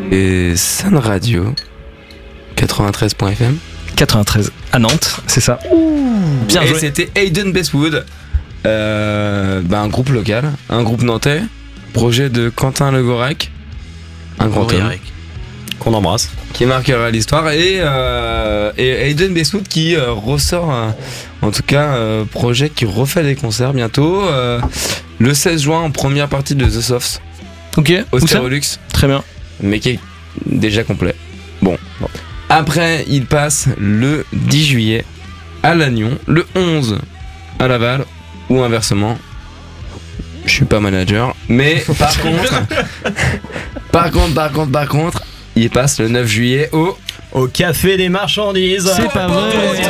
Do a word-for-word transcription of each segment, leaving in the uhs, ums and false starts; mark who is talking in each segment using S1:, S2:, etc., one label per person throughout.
S1: et Sun Radio quatre-vingt-treize point F M.
S2: quatre-vingt-treize à Nantes, c'est ça.
S1: Bien et joué. C'était Hayden Bestwood, euh, bah, un groupe local, un groupe nantais, projet de Quentin Le Gorac, un grand homme
S3: qu'on embrasse,
S1: qui marquera l'histoire, et, euh, et Hayden Bestwood qui euh, ressort, euh, en tout cas, euh, projet qui refait des concerts bientôt, euh, le seize juin en première partie de The Softs.
S2: Ok.
S1: Au Stérolux.
S2: Très bien.
S1: Mais qui est déjà complet. Bon. bon. Après, il passe le dix juillet à Lannion, le onze à Laval, ou inversement. Je suis pas manager, mais par contre, par contre, par contre, par contre, il passe le neuf juillet au
S3: au Café des Marchandises.
S2: C'est pas vrai.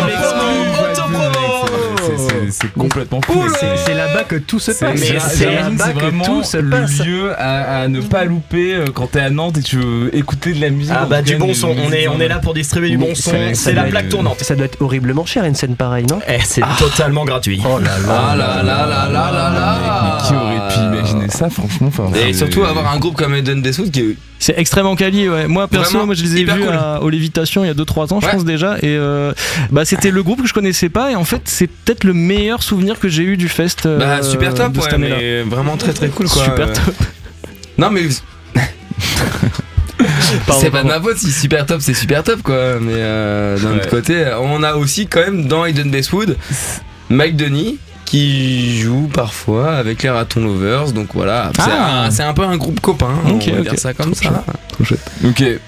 S4: C'est complètement fou.
S5: C'est, c'est là-bas que tout se passe.
S4: C'est, c'est, c'est là-bas que tout se passe. Le lieu à, à ne pas louper quand t'es à Nantes et tu veux écouter de la musique.
S3: Ah bah du bon son. On est on est là pour distribuer du bon son. C'est, c'est la plaque tournante.
S5: Ça doit être horriblement cher une scène pareille, non?
S3: Eh, c'est ah. totalement gratuit.
S5: Oh là là.
S1: Ah là là là là là là.
S4: Mais qui aurait pu imaginer ça, franchement.
S1: Et surtout avoir un groupe comme Hayden Bestwood qui est
S2: c'est extrêmement quali, ouais. Moi perso,
S1: vraiment,
S2: moi je les ai vus
S1: cool.
S2: à, au Lévitation il y a deux trois ans, je ouais. pense déjà, et euh, bah c'était le groupe que je connaissais pas, et en fait c'est peut-être le meilleur souvenir que j'ai eu du fest. Euh,
S1: bah super top, ouais, mais vraiment très très cool quoi.
S2: Super top.
S1: Non mais pardon, c'est pas de ma faute si super top c'est super top quoi, mais euh, d'un ouais. autre côté, on a aussi quand même dans Hayden Bestwood Mike Denis qui joue parfois avec les Raton Lovers, donc voilà, c'est, ah. un, c'est un peu un groupe copain, okay, on va okay. dire ça comme
S2: Trop
S1: ça.
S2: Trop chouette.
S4: Ok.